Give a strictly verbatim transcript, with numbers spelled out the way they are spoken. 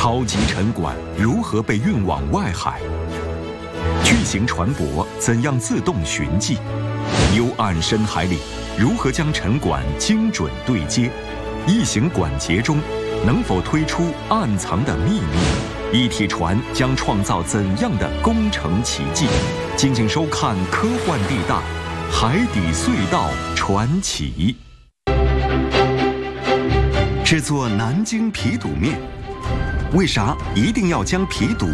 超级沉管如何被运往外海？巨型船舶怎样自动寻迹？幽暗深海里，如何将沉管精准对接？异形管节中，能否推出暗藏的秘密？一体船将创造怎样的工程奇迹？敬请收看《科幻地带：海底隧道传奇》。制作南京皮肚面，为啥一定要将皮肚